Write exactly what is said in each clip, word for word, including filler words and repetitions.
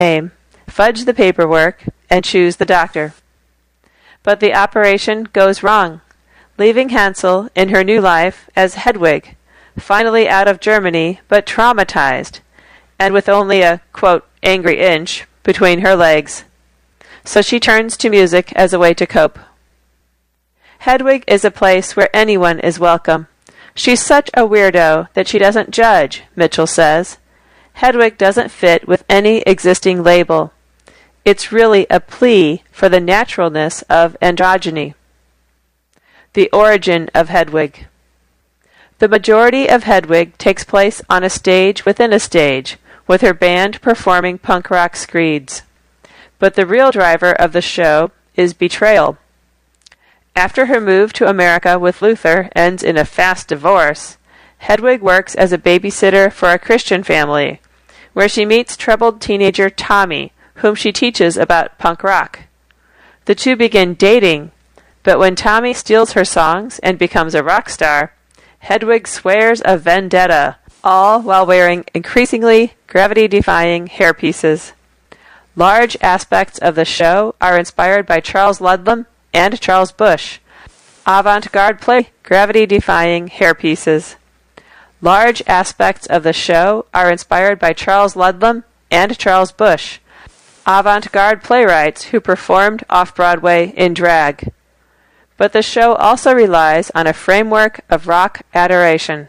name, fudge the paperwork, and choose the doctor. But the operation goes wrong, leaving Hansel in her new life as Hedwig, finally out of Germany but traumatized, and with only a, quote, angry inch between her legs. So she turns to music as a way to cope. Hedwig is a place where anyone is welcome. She's such a weirdo that she doesn't judge, Mitchell says. Hedwig doesn't fit with any existing label. It's really a plea for the naturalness of androgyny. The origin of Hedwig. The majority of Hedwig takes place on a stage within a stage, with her band performing punk rock screeds. But the real driver of the show is betrayal. After her move to America with Luther ends in a fast divorce, Hedwig works as a babysitter for a Christian family, where she meets troubled teenager Tommy, whom she teaches about punk rock. The two begin dating, but when Tommy steals her songs and becomes a rock star, Hedwig swears a vendetta, all while wearing increasingly gravity-defying hairpieces. Large aspects of the show are inspired by Charles Ludlam and Charles Busch. Avant-garde play, gravity-defying hairpieces. Large aspects of the show are inspired by Charles Ludlam and Charles Busch, avant-garde playwrights who performed off-Broadway in drag. But the show also relies on a framework of rock adoration.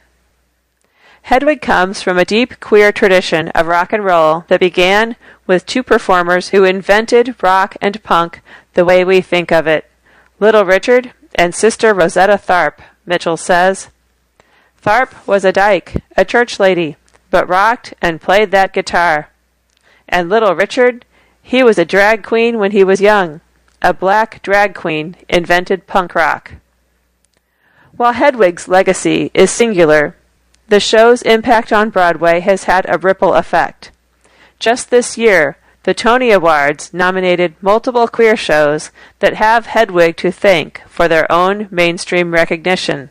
Hedwig comes from a deep queer tradition of rock and roll that began with two performers who invented rock and punk the way we think of it, Little Richard and Sister Rosetta Tharpe, Mitchell says. Tharpe was a dyke, a church lady, but rocked and played that guitar. And Little Richard, he was a drag queen when he was young. A black drag queen invented punk rock. While Hedwig's legacy is singular, the show's impact on Broadway has had a ripple effect. Just this year, the Tony Awards nominated multiple queer shows that have Hedwig to thank for their own mainstream recognition,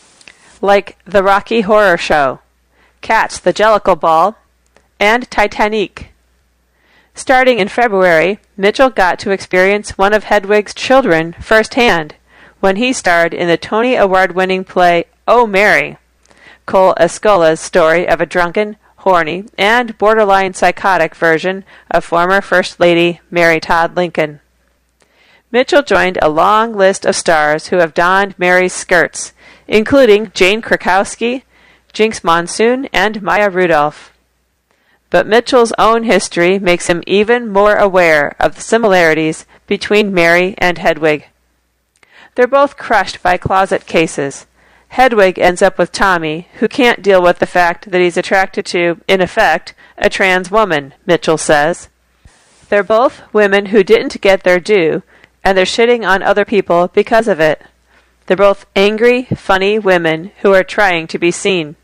like The Rocky Horror Show, Cats the Jellicle Ball, and Titanic. Starting in February, Mitchell got to experience one of Hedwig's children firsthand when he starred in the Tony Award-winning play Oh, Mary, Cole Escola's story of a drunken, horny, and borderline psychotic version of former First Lady Mary Todd Lincoln. Mitchell joined a long list of stars who have donned Mary's skirts, including Jane Krakowski, Jinx Monsoon, and Maya Rudolph. But Mitchell's own history makes him even more aware of the similarities between Mary and Hedwig. They're both crushed by closet cases. Hedwig ends up with Tommy, who can't deal with the fact that he's attracted to, in effect, a trans woman, Mitchell says. They're both women who didn't get their due, and they're shitting on other people because of it. They're both angry, funny women who are trying to be seen.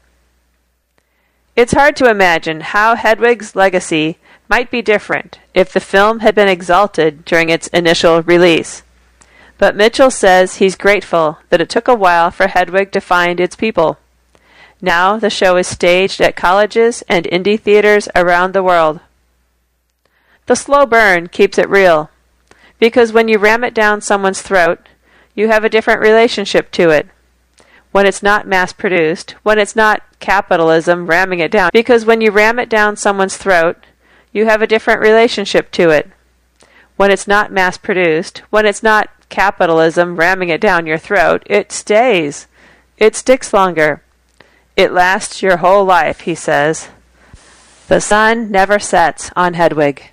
It's hard to imagine how Hedwig's legacy might be different if the film had been exalted during its initial release. But Mitchell says he's grateful that it took a while for Hedwig to find its people. Now the show is staged at colleges and indie theaters around the world. The slow burn keeps it real, because when you ram it down someone's throat, you have a different relationship to it. When it's not mass-produced, when it's not capitalism ramming it down, because when you ram it down someone's throat, you have a different relationship to it. When it's not mass-produced, when it's not capitalism ramming it down your throat, it stays. It sticks longer. It lasts your whole life, he says. The sun never sets on Hedwig.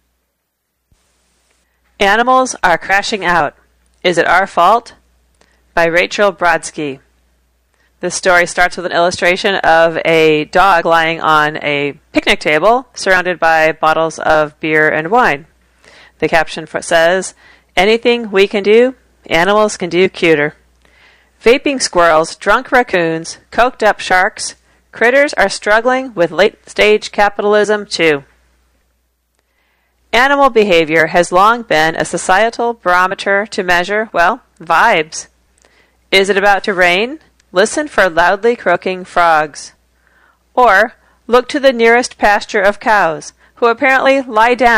Animals are crashing out. Is it our fault? By Rachel Brodsky. This story starts with an illustration of a dog lying on a picnic table surrounded by bottles of beer and wine. The caption says, "Anything we can do, animals can do cuter." Vaping squirrels, drunk raccoons, coked up sharks, critters are struggling with late-stage capitalism too. Animal behavior has long been a societal barometer to measure, well, vibes. Is it about to rain? Listen for loudly croaking frogs. Or look to the nearest pasture of cows, who apparently lie down